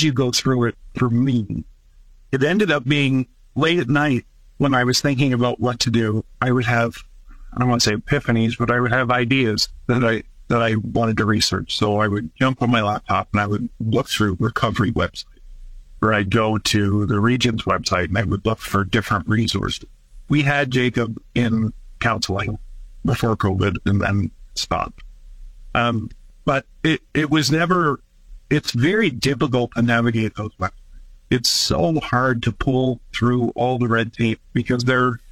as you go through it, for me, it ended up being late at night when I was thinking about what to do. I would have, I don't want to say epiphanies, but I would have ideas that I wanted to research. So I would jump on my laptop and I would look through recovery websites, or I'd go to the region's website and I would look for different resources. We had Jacob in counseling before COVID and then stopped. But it was never, it's very difficult to navigate those websites. It's so hard to pull through all the red tape because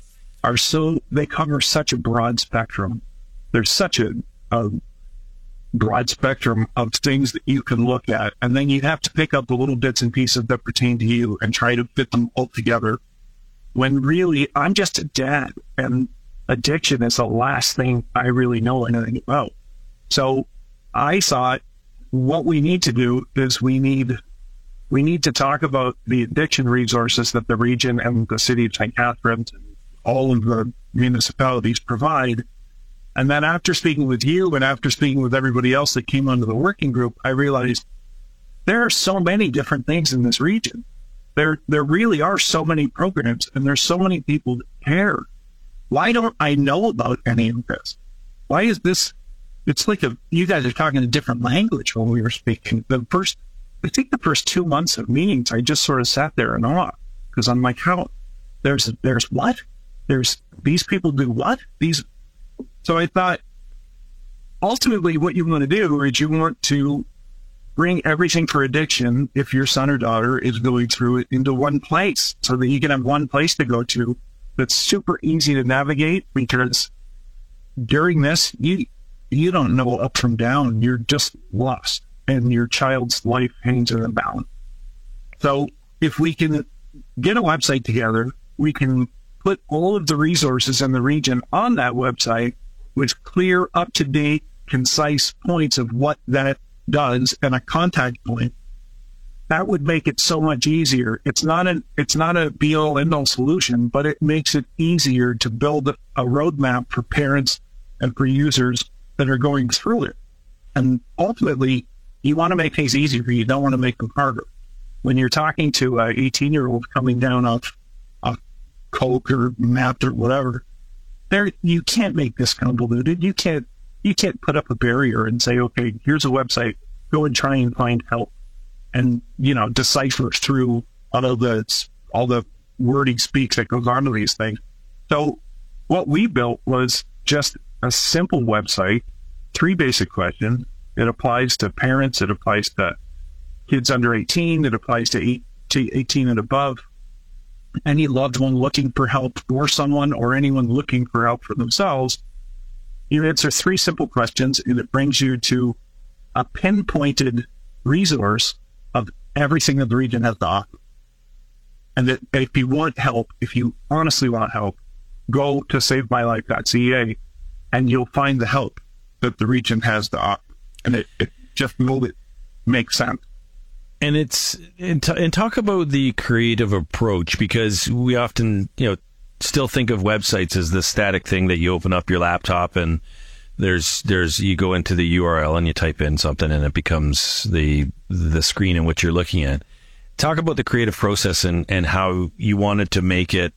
they cover such a broad spectrum. There's such a broad spectrum of things that you can look at. And then you have to pick up the little bits and pieces that pertain to you and try to fit them all together. When really, I'm just a dad and addiction is the last thing I really know anything about. So I thought what we need to do is we need to talk about the addiction resources that the region and the city of St. Catharines and all of the municipalities provide. And then after speaking with you and after speaking with everybody else that came onto the working group, I realized there are so many different things in this region. There really are so many programs and there's so many people that care. Why don't I know about any of this? Why is this? It's like you guys are talking a different language when we were speaking. I think the first 2 months of meetings, I just sort of sat there in awe because I'm like, how? There's what? There's these people do what? So I thought, ultimately, what you want to do is you want to bring everything for addiction, if your son or daughter is going through it, into one place so that you can have one place to go to that's super easy to navigate, because during this, you don't know up from down. You're just lost and your child's life hangs in the balance. So if we can get a website together, we can put all of the resources in the region on that website with clear, up-to-date, concise points of what that does and a contact point. That would make it so much easier. It's not a be-all, end-all solution, but it makes it easier to build a roadmap for parents and for users that are going through it. And ultimately, you want to make things easier. You don't want to make them harder. When you're talking to an 18-year-old coming down off coke or meth or whatever, you can't make this convoluted. You can't put up a barrier and say, okay, here's a website, go and try and find help, and decipher through all the wordy speak that goes on to these things. So what we built was just a simple website, 3 basic questions. It applies to parents, it applies to kids under 18, it applies to 18 and above. Any loved one looking for help for someone or anyone looking for help for themselves. You answer 3 simple questions and it brings you to a pinpointed resource of everything that the region has to offer. And that if you want help, if you honestly want help, go to savemylife.ca and you'll find the help that the region has to offer. And it just will make sense. And talk about the creative approach, because we often, still think of websites as the static thing that you open up your laptop and there's you go into the URL and you type in something and it becomes the screen in which you're looking at. Talk about the creative process and how you wanted to make it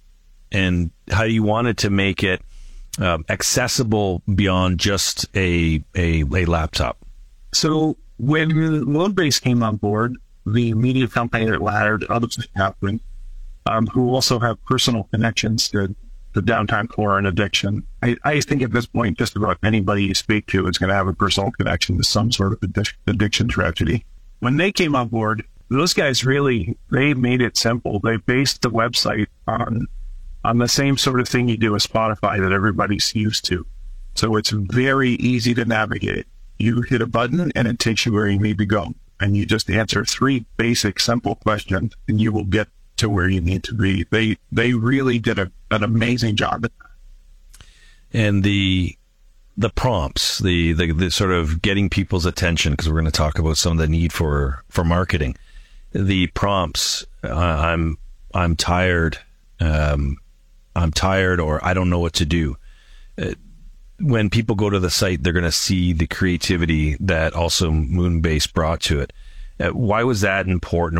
accessible beyond just a laptop. So when Loadbase came on board, the media company that Laddered, others happening, who also have personal connections to the downtown core and addiction. I think at this point, just about anybody you speak to is going to have a personal connection to some sort of addiction tragedy. When they came on board, those guys they made it simple. They based the website on the same sort of thing you do with Spotify that everybody's used to. So it's very easy to navigate. You hit a button and it takes you where you need to go. And you just answer 3 basic, simple questions and you will get to where you need to be. They really did an amazing job at that. And the prompts, the sort of getting people's attention, because we're going to talk about some of the need for marketing. The prompts, I'm tired, or I don't know what to do. When people go to the site, they're going to see the creativity that also Moonbase brought to it. Why was that important?